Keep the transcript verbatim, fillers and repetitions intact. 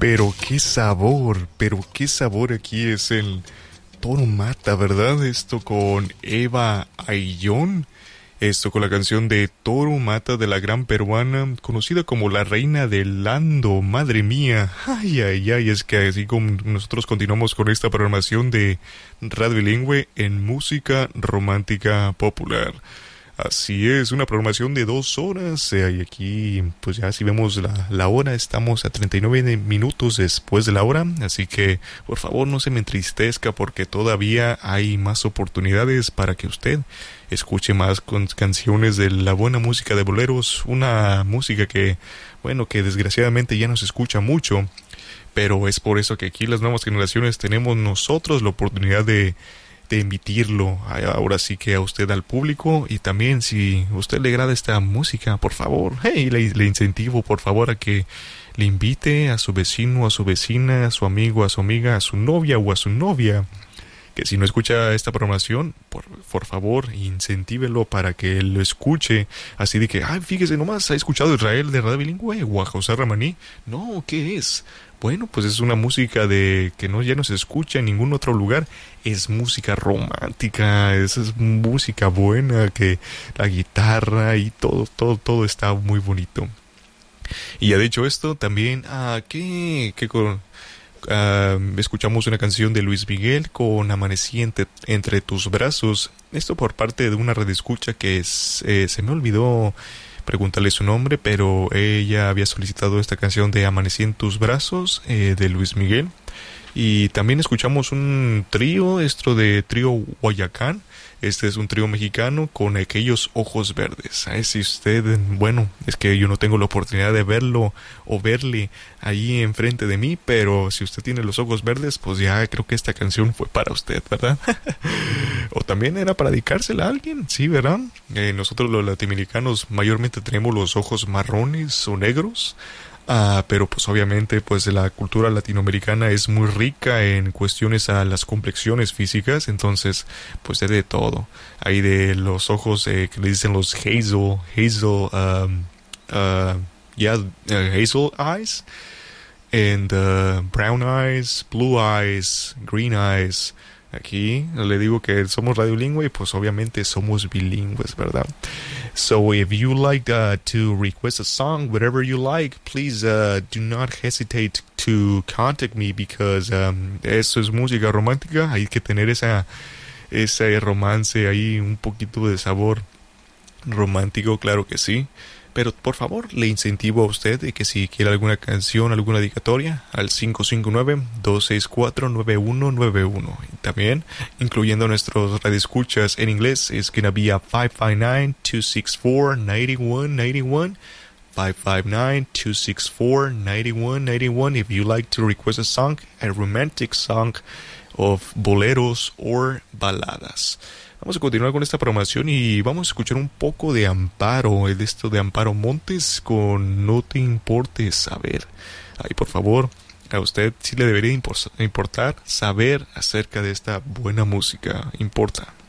Pero qué sabor, pero qué sabor aquí es el Toro Mata, ¿verdad? Esto con Eva Ayllón. Esto con la canción de Toro Mata de la gran peruana, conocida como la reina del Lando. Madre mía, ay, ay, ay, es que así como nosotros continuamos con esta programación de Radio Bilingüe en música romántica popular. Así es, una programación de dos horas, eh, y aquí, pues ya si vemos la, la hora, estamos a treinta y nueve minutos después de la hora, así que, por favor, no se me entristezca porque todavía hay más oportunidades para que usted escuche más con canciones de la buena música de boleros, una música que, bueno, que desgraciadamente ya no se escucha mucho, pero es por eso que aquí las nuevas generaciones tenemos nosotros la oportunidad de de emitirlo ahora sí que a usted, al público, y también si a usted le agrada esta música, por favor, hey, le, le incentivo por favor a que le invite a su vecino, a su vecina, a su amigo, a su amiga, a su novia o a su novia, que si no escucha esta programación, por, por favor, incentívelo para que lo escuche, así de que, ay, fíjese nomás, ¿ha escuchado Israel de Radio Bilingüe o a José Ramaní? No, ¿qué es? Bueno, pues es una música de que no ya no se escucha en ningún otro lugar. Es música romántica, es, es música buena, que la guitarra y todo, todo, todo está muy bonito. Y ya dicho esto, también, ah, ¿qué? ¿Qué con? Uh, escuchamos una canción de Luis Miguel con Amanecí entre, entre tus brazos. Esto por parte de una redescucha que es, eh, se me olvidó preguntarle su nombre, pero ella había solicitado esta canción de Amanecí en tus brazos, eh, de Luis Miguel. Y también escuchamos un trío, esto de Trío Guayacán. Este es un trío mexicano con aquellos ojos verdes. Ay, si usted, bueno, es que yo no tengo la oportunidad de verlo o verle ahí enfrente de mí, pero si usted tiene los ojos verdes, pues ya creo que esta canción fue para usted, ¿verdad? O también era para dedicársela a alguien, sí, ¿verdad? Eh, nosotros los latinoamericanos mayormente tenemos los ojos marrones o negros. Ah, pero pues obviamente pues la cultura latinoamericana es muy rica en cuestiones a las complexiones físicas, entonces pues hay de todo. Hay de los ojos eh, que le dicen los hazel, hazel, um, uh, yeah, uh, hazel eyes, and uh, brown eyes, blue eyes, green eyes. Aquí le digo que somos radiolingüe y pues obviamente somos bilingües, ¿verdad? So if you like uh, to request a song, whatever you like, please uh, do not hesitate to contact me because um, eso es música romántica. Hay que tener esa ese romance ahí, un poquito de sabor romántico, claro que sí. Pero por favor, le incentivo a usted de que si quiere alguna canción, alguna dedicatoria, al cinco cinco nueve, dos seis cuatro, nueve uno nueve uno. Y también, incluyendo nuestros radioescuchas en inglés, es gonna be a five five nine, two six four, nine one nine one. five five nine, two six four, nine one nine one if you like to request a song, a romantic song of boleros or baladas. Vamos a continuar con esta programación y vamos a escuchar un poco de Amparo, de esto de Amparo Montes con No te importe saber. Ay, por favor, a usted sí le debería importar saber acerca de esta buena música. Importa.